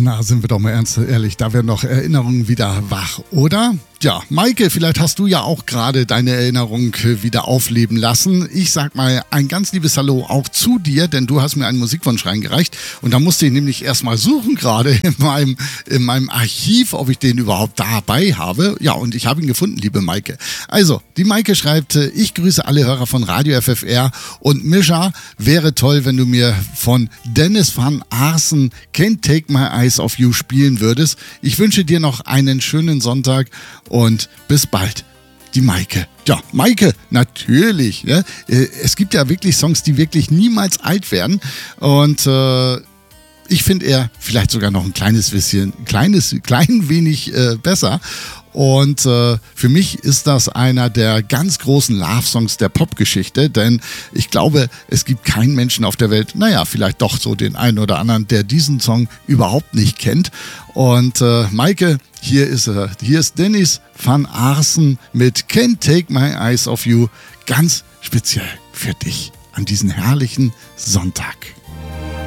Na, sind wir doch mal ernst ehrlich, da werden doch Erinnerungen wieder wach, oder? Ja, Maike, vielleicht hast du ja auch gerade deine Erinnerung wieder aufleben lassen. Ich sag mal ein ganz liebes Hallo auch zu dir, denn du hast mir einen Musikwunsch reingereicht und da musste ich nämlich erstmal suchen gerade in meinem Archiv, ob ich den überhaupt dabei habe. Ja, und ich habe ihn gefunden, liebe Maike. Also, die Maike schreibt, ich grüße alle Hörer von Radio FFR und Mischa, wäre toll, wenn du mir von Dennis van Aarsen Can't Take My Eyes Off You spielen würdest. Ich wünsche dir noch einen schönen Sonntag und bis bald. Die Maike. Ja, Maike, natürlich. Ne? Es gibt ja wirklich Songs, die wirklich niemals alt werden. Und ich finde er vielleicht sogar noch ein klein wenig besser. Und für mich ist das einer der ganz großen Love-Songs der Popgeschichte, denn ich glaube, es gibt keinen Menschen auf der Welt, naja, vielleicht doch so den einen oder anderen, der diesen Song überhaupt nicht kennt. Und Maike, hier ist er. Hier ist Dennis van Aarsen mit Can't Take My Eyes Off You, ganz speziell für dich an diesen herrlichen Sonntag.